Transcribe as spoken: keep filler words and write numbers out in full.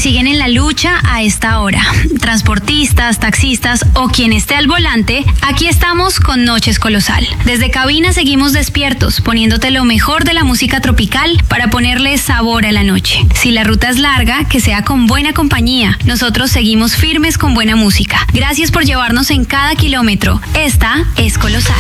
siguen en la lucha a esta hora. Transportistas, taxistas o quien esté al volante, aquí estamos con Noches Colosal. Desde cabina seguimos despiertos, poniéndote lo mejor de la música tropical para ponerle sabor a la noche. Si la ruta es larga, que sea con buena compañía. Nosotros seguimos firmes con buena música. Gracias por llevarnos en cada kilómetro. Esta es Colosal.